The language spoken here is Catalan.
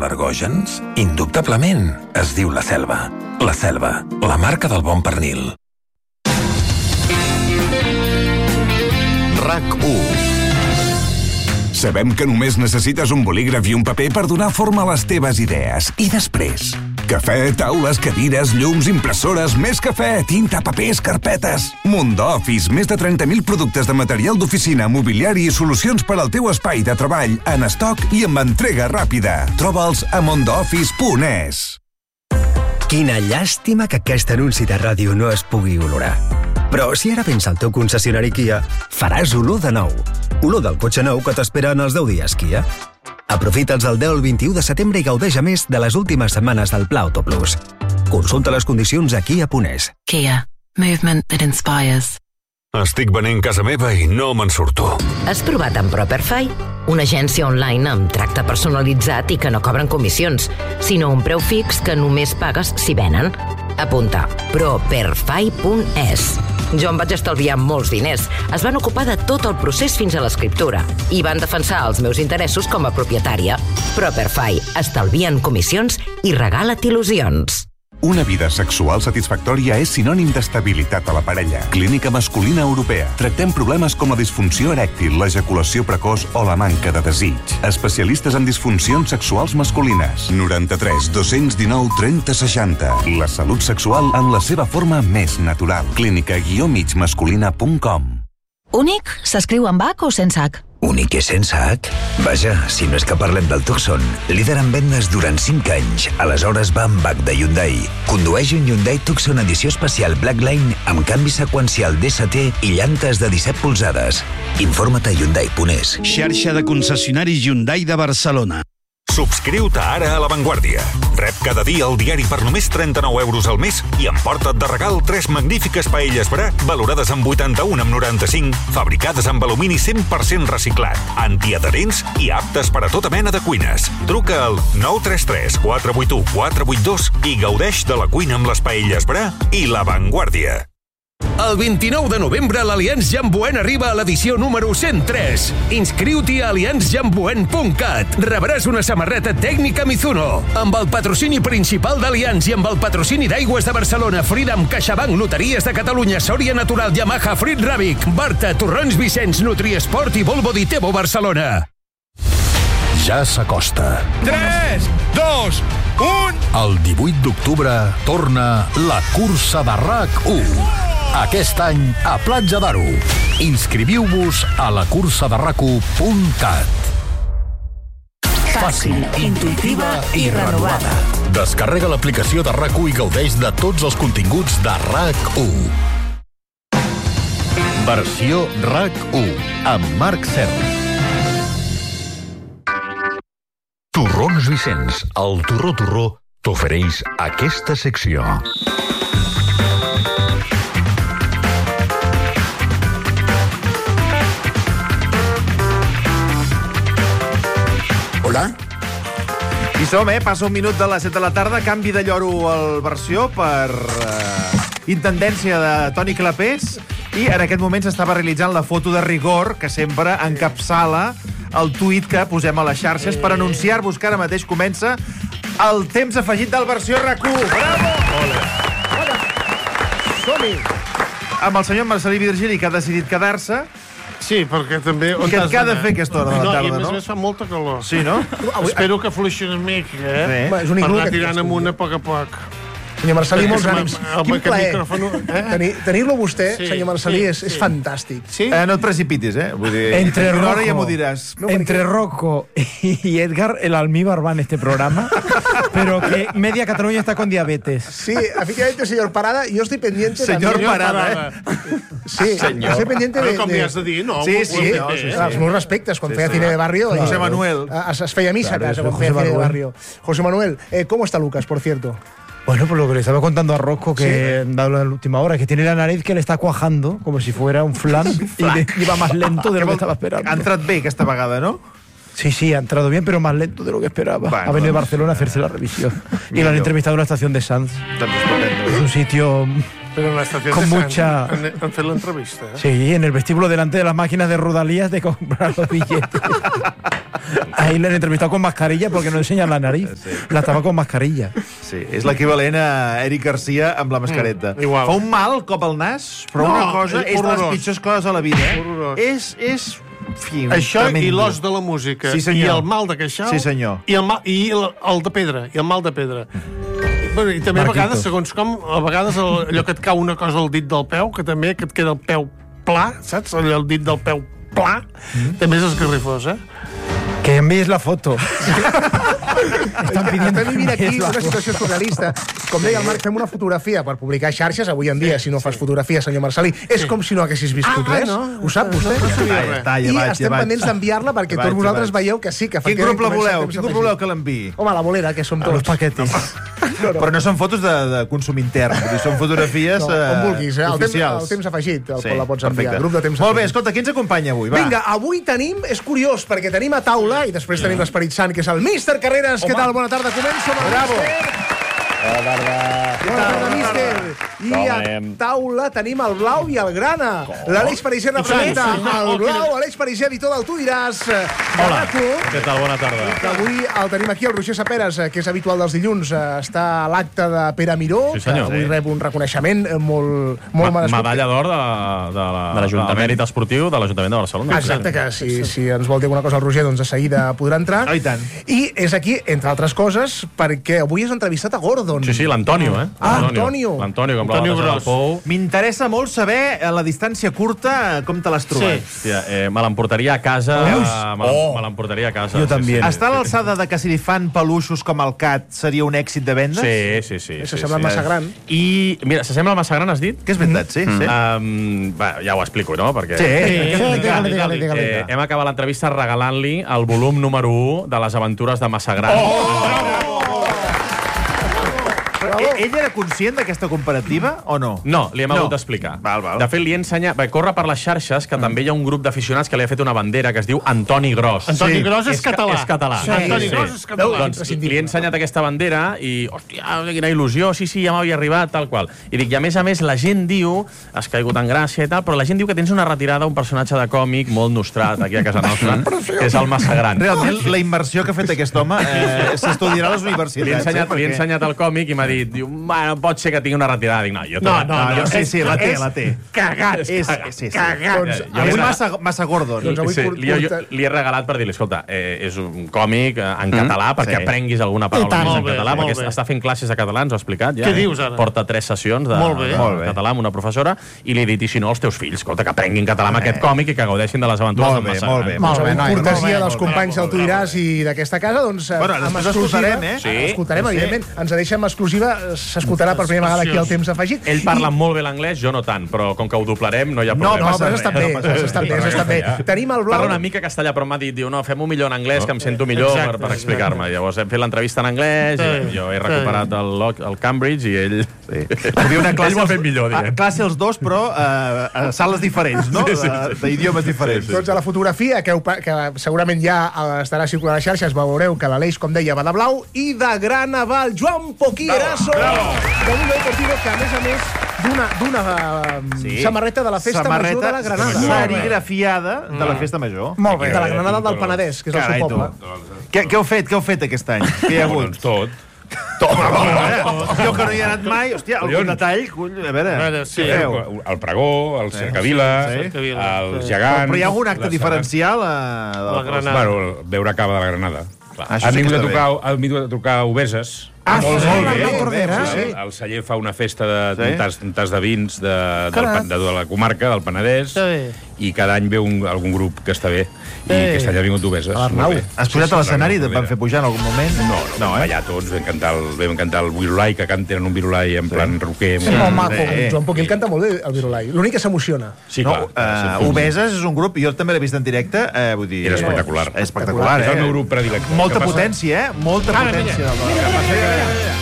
al·lergògens? Indubtablement, es diu La Selva. La Selva, la marca del bon pernil. RAC1. Sabem que només necessites un bolígraf i un paper per donar forma a les teves idees. I després? Cafè, taules, cadires, llums, impressores, més cafè, tinta, papers, carpetes. Mundo Office, més de 30.000 productes de material d'oficina, mobiliari i solucions per al teu espai de treball en estoc i amb entrega ràpida. Troba'ls a mondooffice.es. Quina llàstima que aquest anunci de ràdio no es pugui olorar. Però si ara vens al teu concessionari Kia, faràs olor de nou. Olor del cotxe nou que t'espera en els 10 dies Kia. Aprofita'ls el 10 al 21 de setembre i gaudeix a més de les últimes setmanes del Pla Auto Plus. Consulta les condicions a Kia.es. Kia. Movement that inspires. Estic venent casa meva i no me'n surto. Has provat amb Properfy? Una agència online amb tracte personalitzat i que no cobren comissions, sinó un preu fix que només pagues si venen. Apunta, properfy.es. Jo em vaig estalviar molts diners. Es van ocupar de tot el procés fins a l'escriptura i van defensar els meus interessos com a propietària. Properfy. Estalvien comissions i regala't il·lusions. Una vida sexual satisfactòria és sinònim d'estabilitat a la parella. Clínica Masculina Europea. Tractem problemes com la disfunció erèctil, l'ejaculació precoç o la manca de desig. Especialistes en disfuncions sexuals masculines. 93 219 30 60. La salut sexual en la seva forma més natural. Clínica-migmasculina.com. Únic s'escriu amb H o sense H? Únic és sense H? Vaja, si no és que parlem del Tucson, líder en vendes durant 5 anys. Aleshores va amb H de Hyundai. Condueix un Hyundai Tucson edició especial Blackline amb canvi seqüencial DST i llantes de 17 polzades. Informa't a Hyundai.es. Xarxa de concessionaris Hyundai de Barcelona. Subscriu-te ara a La Vanguardia. Rep cada dia el diari per només 39 euros al mes i emporta't de regal 3 magnífiques paelles Bra valorades en 81,95, fabricades amb alumini 100% reciclat, antiadherents i aptes per a tota mena de cuines. Truca al 933 481 482 i gaudeix de la cuina amb les paelles Bra i La Vanguardia. El 29 de novembre l'Allianz Jamboen arriba a l'edició número 103. Inscriu-t'hi a allianzjamboen.cat. Rebràs una samarreta tècnica Mizuno. Amb el patrocini principal d'Allianz i amb el patrocini d'Aigües de Barcelona, Freedom, CaixaBank, Loteries de Catalunya, Sòria Natural, Yamaha, Frit Ràbic, Barta, Torrons Vicenç, Nutriesport i Volvo Ditebo Barcelona. Ja s'acosta. 3, 2, 1... El 18 d'octubre torna la cursa de RAC1. Aquest any a Platja d'Aro. Inscriviu-vos a la cursaderrac1.cat. Fàcil, intuïtiva i renovada. Descarrega l'aplicació de RAC1 i gaudeix de tots els continguts de RAC1. Versió RAC1 amb Marc Serra. Torrons Vicenç, el Torró t'ofereix aquesta secció. Hola. I som, passa un minut de les 7 de la tarda, canvi de lloro al versió per intendència de Toni Clapés, i en aquest moment s'estava realitzant la foto de rigor que sempre encapçala el tuit que posem a les xarxes per anunciar-vos que ara mateix comença el temps afegit del versió RAC1. Bravo! Hola. Som-hi! Amb el senyor Marcelí Virgili, que ha decidit quedar-se. Sí, perquè també... I què ha de fer aquesta hora de la tarda, no? I a més fa molta calor. Sí, no? Espero que fluixi una mica, per anar tirant amunt a poc a poc. Senyor Marcelí, molts ànims. Quin plaer. Tenir-lo vostè, senyor Marcelí, és fantàstic. No et precipitis, Vull dir, entre Rocco, ja m'ho diràs. Entre Rocco y Edgar, el almíbar va en este programa, pero que media Cataluña está con diabetes. Sí, efectivamente, señor Parada, yo estoy pendiente... Señor Parada, Sí, estoy pendiente de... Com li has de dir, no? Sí. Els meus respectes, quan feia cine de barrio... José Manuel. Es feia misa a casa quan feia cine de barrio. José Manuel, ¿cómo está Lucas, por cierto? Bueno, por lo que le estaba contando a Rocco, que han dado en la última hora, que tiene la nariz que le está cuajando, como si fuera un flan, y va más lento de lo que estaba esperando. Ha entrat bé aquesta vegada, ¿no? Sí, ha entrado bien, pero más lento de lo que esperaba. Ha venido a Barcelona a hacerse la revisión. Y lo han entrevistado en la estación de Sanz. Es un sitio... Pero en la estación con de mucha... Han fet l'entrevista, Sí, en el vestíbulo delante de las máquinas de Rodalías de comprar los billetes. Ahí le han entrevistado con mascarilla porque no enseñan la nariz. La estaba con mascarilla. Sí, és l'equivalent a Eric Garcia amb la mascareta. Igual. Fa un mal cop al nas, però una cosa és de les pitjors coses a la vida. És això i l'os de la música. Sí, senyor. I el mal de queixal. Sí, senyor. I el de pedra. I el mal de pedra. Bueno, i també a vegades, segons com, a vegades allò que et cau una cosa al dit del peu, que també que et queda el peu pla, saps? Allò el dit del peu pla, també és esgarrifós, Que envies la foto. Estem vivint aquí una situació surrealista. Com deia el Marc, fem una fotografia per publicar xarxes. Avui en dia, si no fas fotografia, senyor Marcelí, és com si no haguessis viscut res. Ho sap vostè? I estem pendents d'enviar-la perquè tots vosaltres veieu que sí, que Quin grup la voleu? Quin grup voleu que l'enviï? Home, la bolera, que som tots. Los paquetes. Però no són fotos de consum intern, són fotografies on vulguis, oficials. El temps afegit, el qual la pots enviar. Grup de temps afegit. Molt bé, escolta, qui ens acompanya avui? Vinga, avui tenim, és curiós, perquè tenim a taula, i després tenim l'Esperit Sant, que és el Míster Carreras. Què tal? Bona tarda, començo amb el Míster. Bona tarda, Míster. I a taula tenim el Blau i el Grana. L'Aleix Pariser representa el Blau, Aleix Pariser, editor del Tu diràs. Hola, què tal? Bona tarda. Que avui el tenim aquí, el Roger Saperes, que és habitual dels dilluns. Està a l'acte de Pere Miró, que avui rep un reconeixement molt merescut. Medalla d'or de l'Ajuntament Esportiu de l'Ajuntament de Barcelona. Exacte, que si ens vol dir alguna cosa el Roger, doncs de seguida podrà entrar. I tant. I és aquí, entre altres coses, perquè avui has entrevistat a Gordon. Sí, l'Antonio, Antonio. L'Antonio, com la del Pou. M'interessa molt saber, a la distància curta, com te l'has trobat. Sí, me l'emportaria a casa. Me l'emportaria a casa. Jo també. Està a l'alçada de que si li fan peluixos com el Cat seria un èxit de vendes? Sí. S'assembla massa gran. I, mira, s'assembla massa gran, has dit? Que és veritat, sí. Ja ho explico, no? Perquè hem acabat l'entrevista regalant-li el volum número 1 de les aventures de Massa Gran. Ell era conscient d'aquesta comparativa o no? No, li hem hagut d'explicar. De fet, li he ensenyat... Corre per les xarxes que també hi ha un grup d'aficionats que li ha fet una bandera que es diu Antoni Gros. Antoni Gros és català. És català. Antoni Gros és català. Doncs li he ensenyat aquesta bandera i, hòstia, quina il·lusió, sí, ja m'havia arribat, tal qual. I dic, i a més, la gent diu, has caigut en gràcia i tal, però la gent diu que tens una retirada, un personatge de còmic molt nostrat aquí a casa nostra, que és el Massa Gran. Realment, la immersió que ha fet aquest home s'estudiarà a les universitats. Li he ensenyat el còmic i m'ha dit, bueno, pot ser que tingui una retirada. Dic, no, sí, la té. Cagat. Cagat. Avui massa Gordon. Li he regalat per dir-li, escolta, és un còmic en català perquè aprenguis alguna paraula més en català, perquè està fent classes de català, ens ho ha explicat ja. Què dius ara? Porta 3 sessions de català amb una professora i li he dit, i si no, els teus fills, escolta, que aprenguin català amb aquest còmic i que gaudeixin de les aventures de Massa Gran. Molt bé. Cortesia dels companys del Tu diràs i d'aquesta casa, doncs amb exclusiva. Escoltarem, evidentment. Ens deixa amb exclusiva, s'escoltarà per primera vegada aquí el temps afegit. Ell parla molt bé l'anglès, jo no tant, però com que ho doblarem no hi ha problema. No, però has estat bé. Tenim el Blau... Parla una mica castellà, però m'ha dit, diu, no, fem-ho millor en anglès, que em sento millor per explicar-me. Llavors hem fet l'entrevista en anglès, jo he recuperat el Cambridge i ell... Ell ho ha fet millor, diguem. Classe els dos, però a sales diferents, no? D'idiomes diferents. Doncs a la fotografia, que segurament ja estarà circulant a les xarxes, veureu que l'Aleix, com deia, va de blau, i de grana va el Joan Poquirasso. D'avui Deportivo, que a més d'una samarreta de la Festa Major de la Granada. Serigrafiada de la Festa Major. Molt bé. De la Granada del Penedès, que és el seu poble. Què heu fet aquest any? Què hi ha hagut? Tot. Jo que no hi he anat mai, hòstia, algun detall, a veure, què feu? El pregó, el cercavila, els gegants... Però hi ha algun acte diferencial a la Granada? Bueno, veure cava de la Granada. Han vingut a trucar obeses. Molt bé. El celler fa una festa d'un tas de vins de la comarca, del Penedès, i cada any ve algun grup que està bé, i aquest any ha vingut obeses. Has pujat a l'escenari? Et van fer pujar en algun moment? No, allà tots vam cantar el Virulai, que tenen un Virulai en plan roquer. Sí, molt maco. Joan Poquil canta molt bé, el Virulai. L'únic que s'emociona. Sí, clar. Obeses és un grup, jo també l'he vist en directe, vull dir... Era espectacular. Espectacular, És el meu grup predilecte. Molta potència, Molta potència.